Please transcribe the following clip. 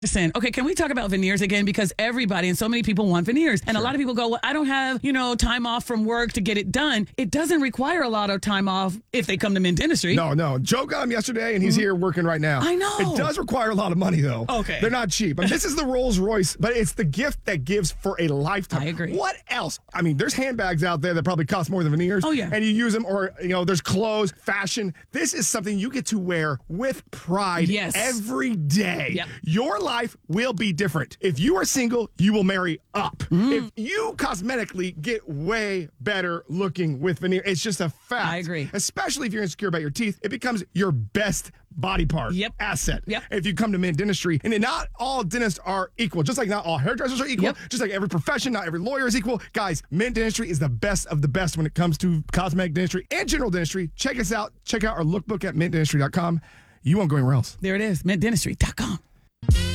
Saying, okay, can we talk about veneers again? Because everybody and so many people want veneers. And a lot of people go, well, I don't have, time off from work to get it done. It doesn't require a lot of time off if they come to Mint Dentistry. No. Joe got him yesterday, and he's here working right now. I know. It does require a lot of money, though. Okay. They're not cheap. I mean, this is the Rolls Royce, but it's the gift that gives for a lifetime. I agree. What else? I mean, there's handbags out there that probably cost more than veneers. Oh, yeah. And you use them, or, there's clothes, fashion. This is something you get to wear with pride every day. Yep. Your life will be different. If you are single, you will marry up. If you cosmetically get way better looking with veneer, it's just a fact. I agree. Especially if you're insecure about your teeth, it becomes your best body part, asset. Yep. If you come to Mint Dentistry, and not all dentists are equal, just like not all hairdressers are equal, just like every profession, not every lawyer is equal. Guys, Mint Dentistry is the best of the best when it comes to cosmetic dentistry and general dentistry. Check us out. Check out our lookbook at mintdentistry.com. You won't go anywhere else. There it is, mintdentistry.com.